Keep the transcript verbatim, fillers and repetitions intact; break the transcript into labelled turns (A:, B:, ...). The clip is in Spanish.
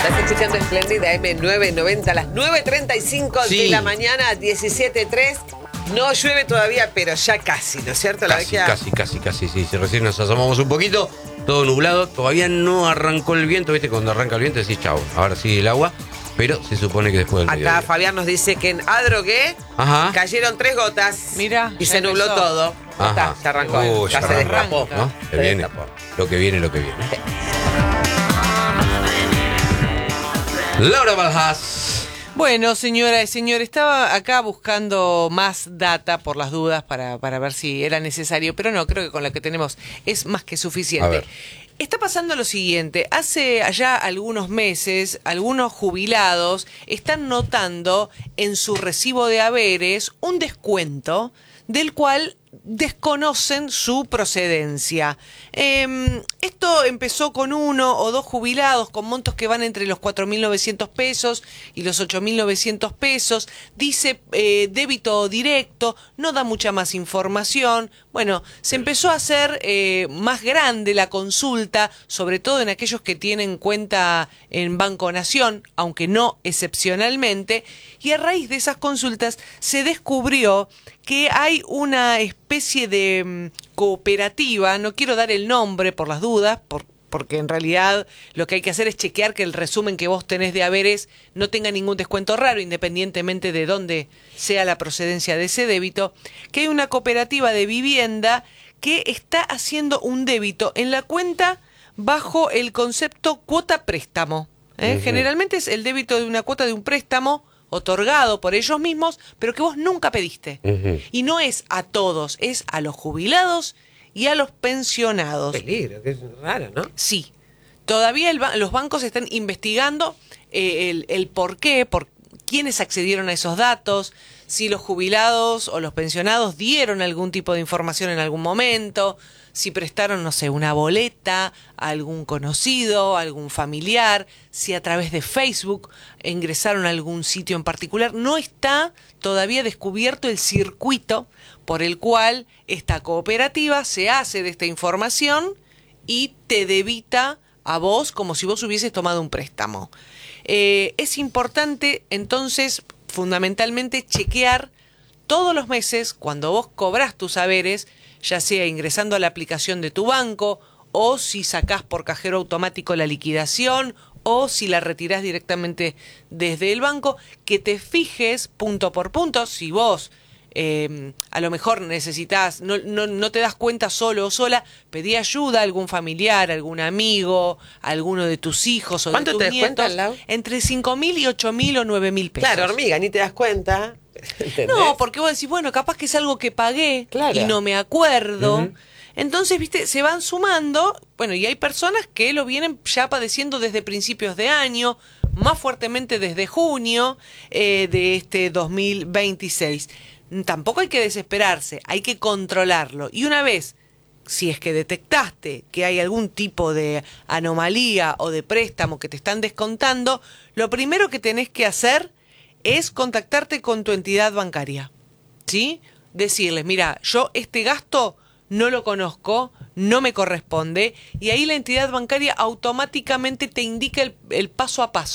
A: Estás escuchando Espléndida eme nueve noventa a las nueve treinta y cinco sí. de la mañana, diecisiete tres. No llueve todavía, pero ya casi, ¿no es cierto? La
B: casi,
A: vecchia...
B: casi, casi, casi, sí. Si recién nos asomamos un poquito, todo nublado. Todavía no arrancó el viento, ¿viste? Cuando arranca el viento decís, chau, ahora sigue el agua. Pero se supone que después del
A: Acá
B: mediodía.
A: Fabián nos dice que en Adrogué
B: Ajá.
A: cayeron tres gotas.
C: Mira,
A: y se nubló
C: empezó.
A: todo. Ya está, ya arrancó.
B: Uh,
A: ya
B: ya
A: se
B: arrancó,
A: destapó.
B: ¿no?
A: Se
B: Que viene,
A: destapó.
B: lo que viene, lo que viene. Laura Balhas.
C: Bueno, señora y señor, estaba acá buscando más data por las dudas para, para ver si era necesario, pero no, creo que con lo que tenemos es más que suficiente.
B: A ver.
C: Está pasando lo siguiente, hace allá algunos meses, algunos jubilados están notando en su recibo de haberes un descuento del cual desconocen su procedencia. Eh, esto empezó con uno o dos jubilados con montos que van entre los cuatro mil novecientos pesos y los ocho mil novecientos pesos. Dice eh, débito directo, no da mucha más información. Bueno, se empezó a hacer eh, más grande la consulta, sobre todo en aquellos que tienen cuenta en Banco Nación, aunque no excepcionalmente, y a raíz de esas consultas se descubrió que hay una especie de um, cooperativa, no quiero dar el nombre por las dudas, por, porque en realidad lo que hay que hacer es chequear que el resumen que vos tenés de haberes no tenga ningún descuento raro, independientemente de dónde sea la procedencia de ese débito, que hay una cooperativa de vivienda que está haciendo un débito en la cuenta bajo el concepto cuota préstamo. ¿eh? Uh-huh. Generalmente es el débito de una cuota de un préstamo otorgado por ellos mismos, pero que vos nunca pediste. Uh-huh. Y no es a todos, es a los jubilados y a los pensionados.
A: Peligro, que es raro, ¿no?
C: Sí. Todavía el ba- los bancos están investigando eh, el, el por qué, por quiénes accedieron a esos datos, si los jubilados o los pensionados dieron algún tipo de información en algún momento, si prestaron, no sé, una boleta a algún conocido, a algún familiar, si a través de Facebook ingresaron a algún sitio en particular. No está todavía descubierto el circuito por el cual esta cooperativa se hace de esta información y te debita a vos como si vos hubieses tomado un préstamo. Eh, es importante, entonces, fundamentalmente, chequear todos los meses, cuando vos cobrás tus haberes, ya sea ingresando a la aplicación de tu banco, o si sacás por cajero automático la liquidación, o si la retirás directamente desde el banco, que te fijes punto por punto, si vos eh, a lo mejor necesitas, no, no, no te das cuenta solo o sola, pedí ayuda a algún familiar, a algún amigo, a alguno de tus hijos o de tus
A: te
C: nietos,
A: descuentan, Lau?
C: entre cinco mil y ocho mil o nueve mil pesos.
A: Claro, hormiga, ni te das cuenta. ¿Entendés?
C: No, porque vos decís, bueno, capaz que es algo que pagué
A: Claro.
C: y no me acuerdo.
A: Uh-huh.
C: Entonces, viste, se van sumando, bueno, y hay personas que lo vienen ya padeciendo desde principios de año, más fuertemente desde junio eh, de este dos mil veintiséis. Tampoco hay que desesperarse, hay que controlarlo. Y una vez, si es que detectaste que hay algún tipo de anomalía o de préstamo que te están descontando, lo primero que tenés que hacer es contactarte con tu entidad bancaria, ¿sí? Decirles, mira, yo este gasto no lo conozco, no me corresponde, y ahí la entidad bancaria automáticamente te indica el, el paso a paso.